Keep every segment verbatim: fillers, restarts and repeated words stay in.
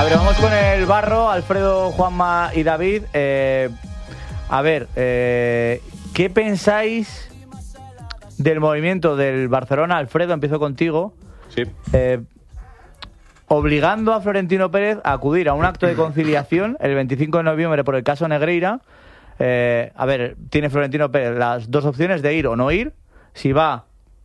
ver, vamos con el Barro, Alfredo, Juanma y David. Eh, a ver, eh, ¿qué pensáis del movimiento del Barcelona? Alfredo, empiezo contigo. Sí. Eh, obligando a Florentino Pérez a acudir a un acto de conciliación el veinticinco de noviembre por el caso Negreira. Eh, a ver, tiene Florentino Pérez las dos opciones de ir o no ir, si va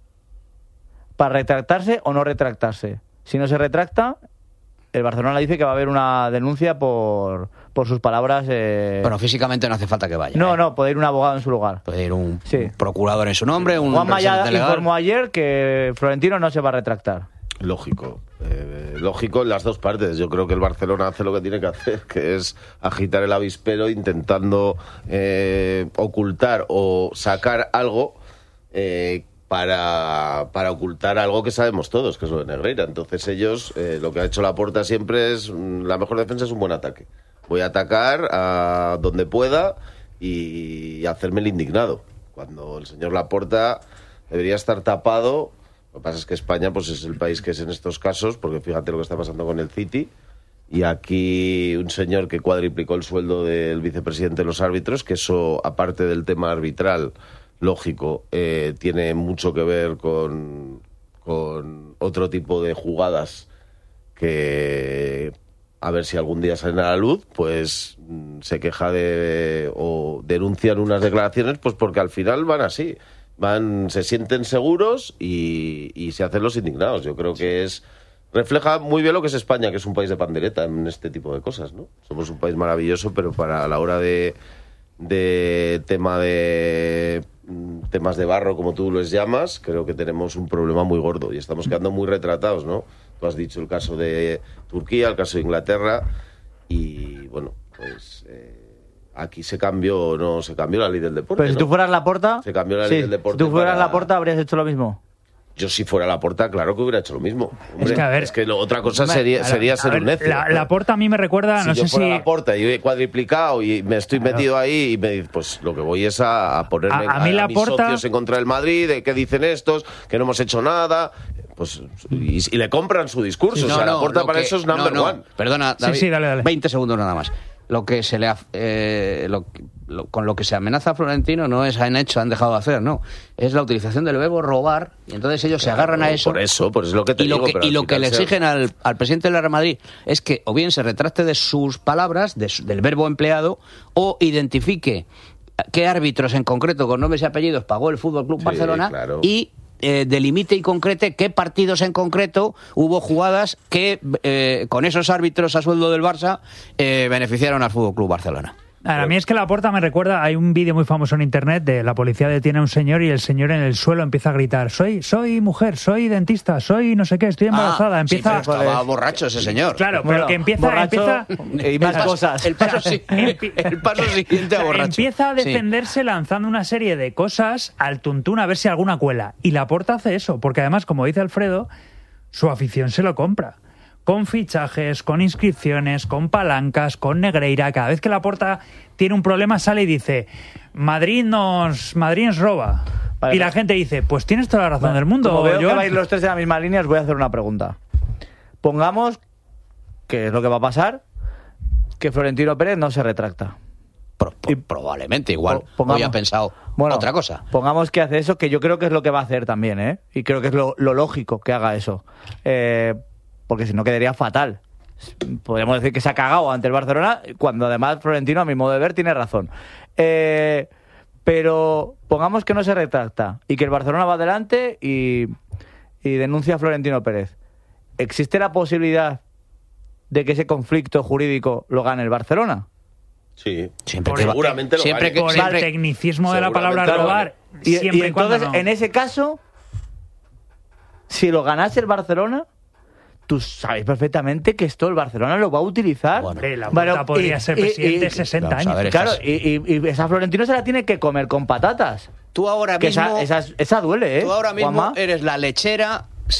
para retractarse o no retractarse. Si no se retracta, el Barcelona dice que va a haber una denuncia por, por sus palabras. Eh... Bueno, físicamente no hace falta que vaya. No, ¿eh? no, puede ir un abogado en su lugar. Puede ir un, sí. un procurador en su nombre, un Juanma ya legal. informó ayer que Florentino no se va a retractar. Lógico, eh, lógico en las dos partes. Yo creo que el Barcelona hace lo que tiene que hacer, que es agitar el avispero intentando eh, ocultar o sacar algo eh, para, para ocultar algo que sabemos todos, que es lo de Negreira. Entonces ellos, eh, lo que ha hecho Laporta siempre es, la mejor defensa es un buen ataque. Voy a atacar a donde pueda y hacerme el indignado. Cuando el señor Laporta debería estar tapado. Lo que pasa es que España pues es el país que es en estos casos, porque fíjate lo que está pasando con el City, y aquí un señor que cuadriplicó el sueldo del vicepresidente de los árbitros, que eso, aparte del tema arbitral, lógico, eh, tiene mucho que ver con, con otro tipo de jugadas que, a ver si algún día salen a la luz, pues se queja de o denuncian unas declaraciones, pues porque al final van así. Van, se sienten seguros y, y se hacen los indignados. Yo creo que es refleja muy bien lo que es España, que es un país de pandereta en este tipo de cosas, ¿no? Somos un país maravilloso, pero para la hora de, de tema de temas de barro, como tú los llamas, creo que tenemos un problema muy gordo y estamos quedando muy retratados, ¿no? Tú has dicho el caso de Turquía, el caso de Inglaterra y, bueno, pues... Eh, aquí se cambió, no se cambió la ley del deporte. Pero si ¿no? tú fueras Laporta, se cambió la sí, ley del deporte. Si tú fueras para... Laporta, habrías hecho lo mismo. Yo si fuera Laporta, claro que hubiera hecho lo mismo. Hombre, es que a ver, es que lo, otra cosa sería, sería ser ver, un necio. La, Laporta a mí me recuerda, si no yo sé fuera si Laporta y he cuadriplicado y me estoy claro. metido ahí y me dice, pues lo que voy es a, a ponerme a, a, mí a, a Laporta... mis socios en contra del Madrid, de qué dicen estos, que no hemos hecho nada. Pues y, y le compran su discurso. Sí, no, o sea, no, Laporta para que, eso es number no, no. one. Perdona, David, sí, sí, dale, dale. veinte segundos nada más. Lo que se le ha, eh, lo, lo, con lo que se amenaza a Florentino no es han hecho, han dejado de hacer, no. Es la utilización del verbo robar y entonces ellos claro, se agarran a eso. Por eso, por eso es lo que te y digo. Lo que, pero y lo que le sea... exigen al, al presidente del Real Madrid es que o bien se retracte de sus palabras, de su, del verbo empleado, o identifique qué árbitros en concreto con nombres y apellidos pagó el Fútbol Club sí, Barcelona claro. y Eh, delimite y concrete qué partidos en concreto hubo jugadas que eh, con esos árbitros a sueldo del Barça eh, beneficiaron al Fútbol Club Barcelona. A mí es que Laporta me recuerda, hay un vídeo muy famoso en internet de la policía detiene a un señor y el señor en el suelo empieza a gritar, soy soy mujer, soy dentista, soy no sé qué, estoy embarazada. Ah, empieza sí, pero estaba borracho ese señor. Claro, bueno, pero que empieza, borracho empieza y más cosas. El paso, sí, el paso siguiente a borracho. Empieza a defenderse sí. lanzando una serie de cosas al tuntún a ver si alguna cuela. Y Laporta hace eso, porque además, como dice Alfredo, su afición se lo compra. Con fichajes, con inscripciones, con palancas, con Negreira. Cada vez que Laporta tiene un problema sale y dice Madrid nos, Madrid nos roba. Vale, y la gente dice, pues tienes toda la razón bueno, del mundo. Como veo yo... que vais los tres en la misma línea, os voy a hacer una pregunta. Pongamos, que es lo que va a pasar, que Florentino Pérez no se retracta. Pro, pro, y, probablemente, igual. Pongamos, hoy ha pensado bueno, otra cosa. Pongamos que hace eso, que yo creo que es lo que va a hacer también, ¿eh? Y creo que es lo, lo lógico que haga eso. Eh... porque si no quedaría fatal. Podríamos decir que se ha cagado ante el Barcelona, cuando además Florentino, a mi modo de ver, tiene razón. Eh, pero pongamos que no se retracta y que el Barcelona va adelante y, y denuncia a Florentino Pérez. ¿Existe la posibilidad de que ese conflicto jurídico lo gane el Barcelona? Sí, siempre por, seguramente lo siempre gane. que, Por siempre, el tecnicismo de la palabra robar. Y, siempre y entonces, no. en ese caso, si lo ganase el Barcelona, tú sabes perfectamente que esto el Barcelona lo va a utilizar. Bueno, la bueno, podría y, ser presidente y, y, sesenta años. Ver, claro, y, y, y esa Florentino se la tiene que comer con patatas. Tú ahora que mismo... Esa, esa, esa duele, ¿eh? Tú ahora mismo Juanma. eres la lechera